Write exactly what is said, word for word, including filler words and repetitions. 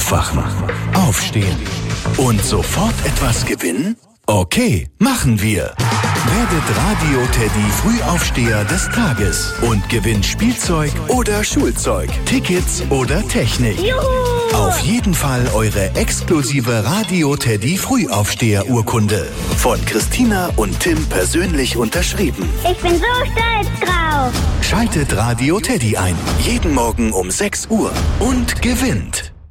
Aufwachen, aufstehen und sofort etwas gewinnen? Okay, machen wir. Werdet Radio-Teddy Frühaufsteher des Tages und gewinnt Spielzeug oder Schulzeug, Tickets oder Technik. Juhu! Auf jeden Fall eure exklusive Radio-Teddy Frühaufsteher-Urkunde. Von Christina und Tim persönlich unterschrieben. Ich bin so stolz drauf. Schaltet Radio Teddy ein. Jeden Morgen um sechs Uhr und gewinnt.